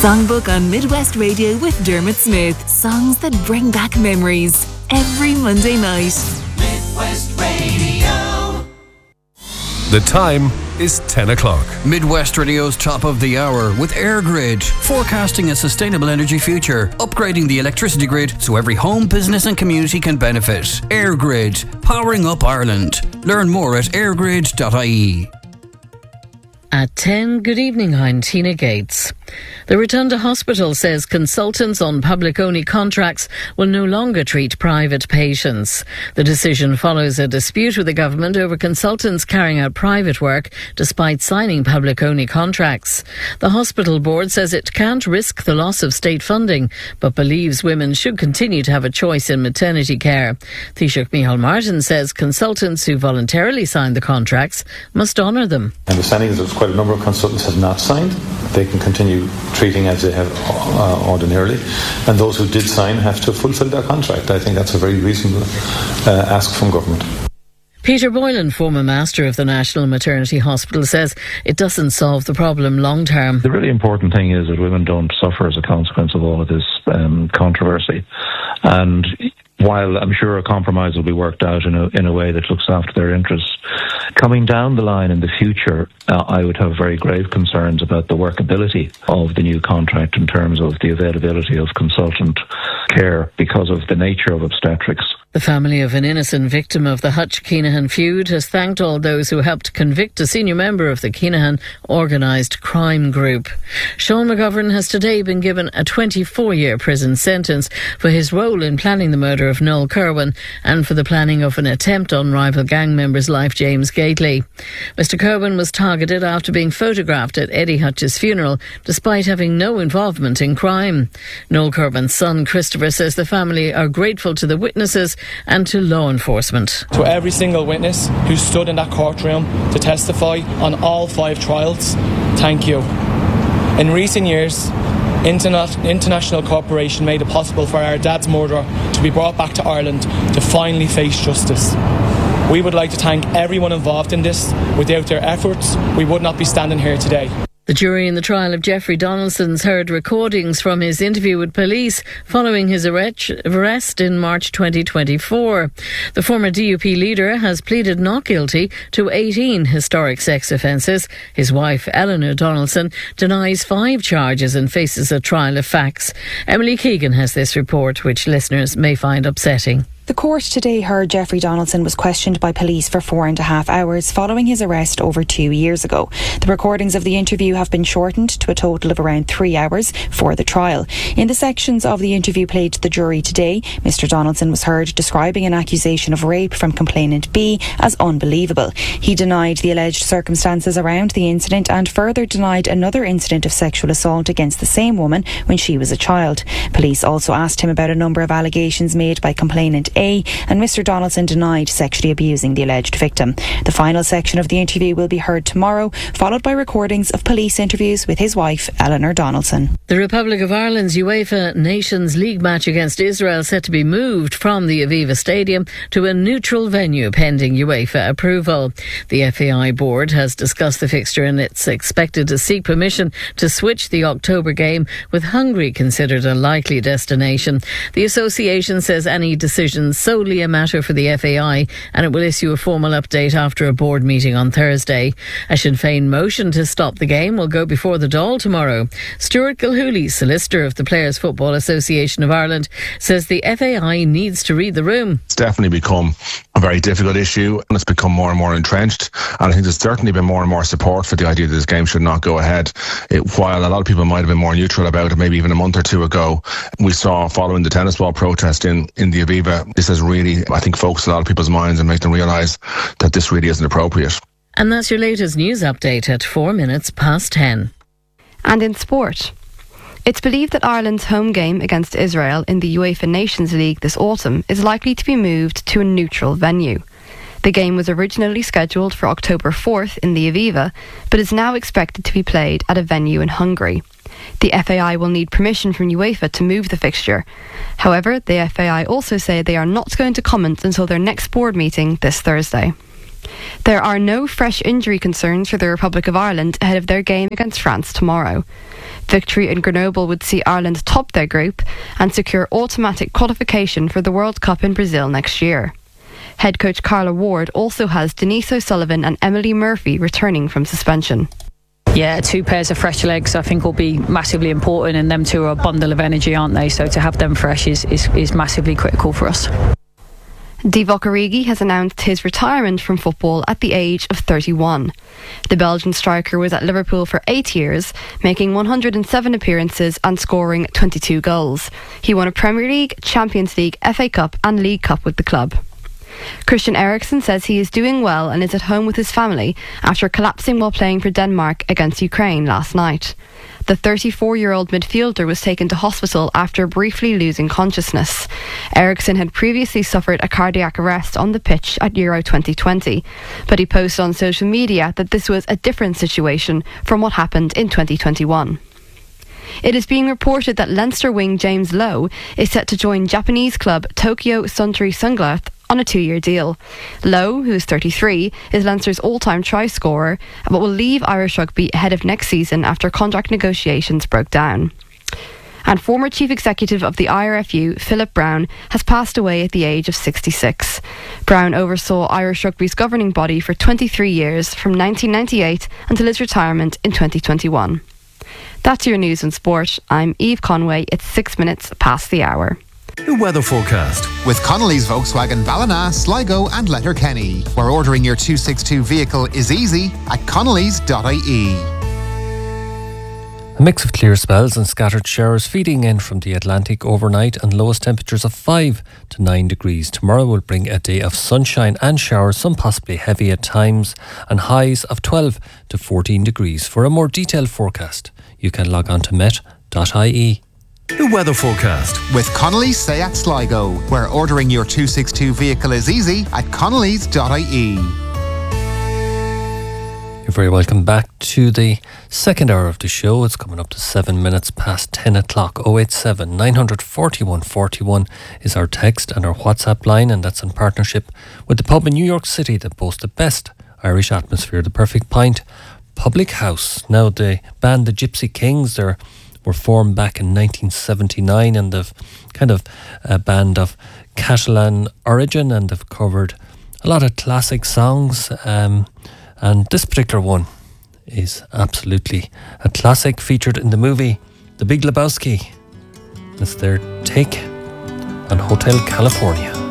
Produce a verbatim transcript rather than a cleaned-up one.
Songbook on Midwest Radio with Dermot Smith. Songs that bring back memories. Every Monday night. Midwest Radio. The time is ten o'clock. Midwest Radio's top of the hour with EirGrid, forecasting a sustainable energy future, upgrading the electricity grid so every home, business and community can benefit. EirGrid, powering up Ireland. Learn more at airgrid dot I E. At ten, good evening, I'm Tina Gates. The Rotunda Hospital says consultants on public-only contracts will no longer treat private patients. The decision follows a dispute with the government over consultants carrying out private work despite signing public-only contracts. The hospital board says it can't risk the loss of state funding, but believes women should continue to have a choice in maternity care. Taoiseach Micheál Martin says consultants who voluntarily signed the contracts must honour them. My understanding is there's quite a number of consultants have not signed. They can continue treating as they have uh, ordinarily, and those who did sign have to fulfil their contract. I think that's a very reasonable uh, ask from government. Peter Boylan, former master of the National Maternity Hospital, says it doesn't solve the problem long term. The really important thing is that women don't suffer as a consequence of all of this um, controversy, and while I'm sure a compromise will be worked out in a, in a way that looks after their interests, coming down the line in the future, uh, I would have very grave concerns about the workability of the new contract in terms of the availability of consultant care because of the nature of obstetrics. The family of an innocent victim of the Hutch-Keenahan feud has thanked all those who helped convict a senior member of the Keenahan organised crime group. Sean McGovern has today been given a twenty-four-year prison sentence for his role in planning the murder of Noel Kerwin and for the planning of an attempt on rival gang member's life, James Gately. Mister Kerwin was targeted after being photographed at Eddie Hutch's funeral, despite having no involvement in crime. Noel Kerwin's son, Christopher, says the family are grateful to the witnesses and to law enforcement. To every single witness who stood in that courtroom to testify on all five trials, thank you. In recent years, interna- international cooperation made it possible for our dad's murderer to be brought back to Ireland to finally face justice. We would like to thank everyone involved in this. Without their efforts, we would not be standing here today. The jury in the trial of Jeffrey Donaldson's heard recordings from his interview with police following his arrest in March twenty twenty-four. The former D U P leader has pleaded not guilty to eighteen historic sex offences. His wife, Eleanor Donaldson, denies five charges and faces a trial of facts. Emily Keegan has this report, which listeners may find upsetting. The court today heard Jeffrey Donaldson was questioned by police for four and a half hours following his arrest over two years ago. The recordings of the interview have been shortened to a total of around three hours for the trial. In the sections of the interview played to the jury today, Mister Donaldson was heard describing an accusation of rape from complainant B as unbelievable. He denied the alleged circumstances around the incident and further denied another incident of sexual assault against the same woman when she was a child. Police also asked him about a number of allegations made by complainant A, and Mister Donaldson denied sexually abusing the alleged victim. The final section of the interview will be heard tomorrow, followed by recordings of police interviews with his wife, Eleanor Donaldson. The Republic of Ireland's UEFA Nations League match against Israel set to be moved from the Aviva Stadium to a neutral venue pending UEFA approval. The F A I board has discussed the fixture and it's expected to seek permission to switch the October game, with Hungary considered a likely destination. The association says any decision solely a matter for the F A I, and it will issue a formal update after a board meeting on Thursday. A Sinn Féin motion to stop the game will go before the Dáil tomorrow. Stuart Gilhooly, solicitor of the Players Football Association of Ireland, says the F A I needs to read the room. It's definitely become a very difficult issue, and it's become more and more entrenched, and I think there's certainly been more and more support for the idea that this game should not go ahead. It, while a lot of people might have been more neutral about it maybe even a month or two ago, we saw following the tennis ball protest in, in the Aviva, this has really, I think, focused a lot of people's minds and made them realise that this really isn't appropriate. And that's your latest news update at four minutes past ten. And in sport, it's believed that Ireland's home game against Israel in the UEFA Nations League this autumn is likely to be moved to a neutral venue. The game was originally scheduled for October fourth in the Aviva, but is now expected to be played at a venue in Hungary. The F A I will need permission from UEFA to move the fixture. However, the F A I also say they are not going to comment until their next board meeting this Thursday. There are no fresh injury concerns for the Republic of Ireland ahead of their game against France tomorrow. Victory in Grenoble would see Ireland top their group and secure automatic qualification for the World Cup in Brazil next year. Head coach Carla Ward also has Denise O'Sullivan and Emily Murphy returning from suspension. Yeah, two pairs of fresh legs I think will be massively important, and them two are a bundle of energy, aren't they? So to have them fresh is, is, is massively critical for us. Divock Origi has announced his retirement from football at the age of thirty-one. The Belgian striker was at Liverpool for eight years, making one hundred seven appearances and scoring twenty-two goals. He won a Premier League, Champions League, F A Cup and League Cup with the club. Christian Eriksen says he is doing well and is at home with his family after collapsing while playing for Denmark against Ukraine last night. The thirty-four-year-old midfielder was taken to hospital after briefly losing consciousness. Eriksen had previously suffered a cardiac arrest on the pitch at Euro twenty twenty, but he posted on social media that this was a different situation from what happened in twenty twenty-one. It is being reported that Leinster wing James Lowe is set to join Japanese club Tokyo Suntory Sunglath on a two-year deal. Lowe, who is thirty-three, is Leinster's all-time try scorer, but will leave Irish rugby ahead of next season after contract negotiations broke down. And former chief executive of the I R F U, Philip Brown, has passed away at the age of sixty-six. Brown oversaw Irish rugby's governing body for twenty-three years, from nineteen ninety-eight until his retirement in twenty twenty-one. That's your news and sport. I'm Eve Conway. It's six minutes past the hour. The weather forecast with Connolly's Volkswagen Ballina, Sligo and Letterkenny, where ordering your two sixty-two vehicle is easy at connellys dot I E. A mix of clear spells and scattered showers feeding in from the Atlantic overnight, and lowest temperatures of five to nine degrees. Tomorrow will bring a day of sunshine and showers, some possibly heavy at times, and highs of twelve to fourteen degrees. For a more detailed forecast, you can log on to met dot I E. The weather forecast with Connolly's Seat Sligo, where ordering your two sixty-two vehicle is easy at connellys dot I E. You're very welcome back to the second hour of the show. It's coming up to seven minutes past ten o'clock. oh eight seven, nine four one, four one is our text and our WhatsApp line, and that's in partnership with the pub in New York City that boasts the best Irish atmosphere, the Perfect Pint Public House. Now, the band the Gypsy Kings, they're were formed back in nineteen seventy-nine, and they've kind of a band of Catalan origin, and they've covered a lot of classic songs, um, and this particular one is absolutely a classic, featured in the movie The Big Lebowski. It's their take on Hotel California.